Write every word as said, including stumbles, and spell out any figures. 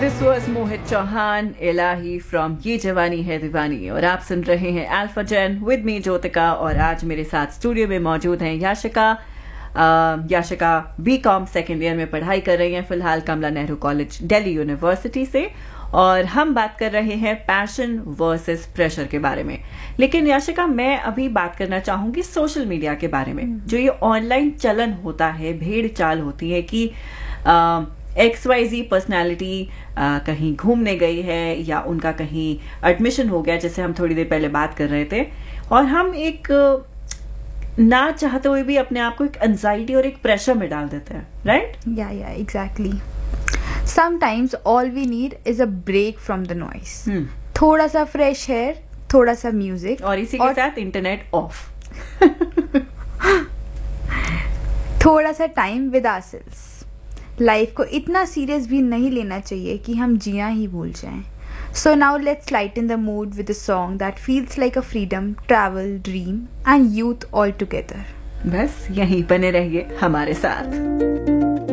This was Mohit Chauhan Ilahi from ये जवानी है दीवानी, और आप सुन रहे हैं alpha gen with me Jyotika. और आज मेरे साथ स्टूडियो में मौजूद हैं Yashika. Yashika B com second year में पढ़ाई कर रही हैं फिलहाल कमला नेहरू कॉलेज दिल्ली यूनिवर्सिटी से, और हम बात कर रहे हैं पैशन वर्सेस प्रेशर के बारे में। लेकिन याशिका, मैं अभी बात करना चाहूंगी सोशल मीडिया के बारे में। जो ये ऑनलाइन चलन होता है, भेड़ चाल होती है कि एक्स वाई जी पर्सनैलिटी कहीं घूमने गई है या उनका कहीं एडमिशन हो गया, जैसे हम थोड़ी देर पहले बात कर रहे थे, और हम एक ना चाहते हुए भी अपने आप को एक एंजाइटी और एक प्रेशर में डाल देते हैं, राइट? या या exactly. Sometimes all we need is a break from the noise. थोड़ा सा फ्रेश एयर, थोड़ा सा म्यूजिक, और इसी के और... साथ इंटरनेट ऑफ। थोड़ा सा टाइम विद आवरसेल्व्स। लाइफ को इतना सीरियस भी नहीं लेना चाहिए कि हम जीना ही भूल जाएं। So now let's lighten the mood with a song that feels like a freedom, travel, dream and youth all together. बस यहीं बने रहिए हमारे साथ।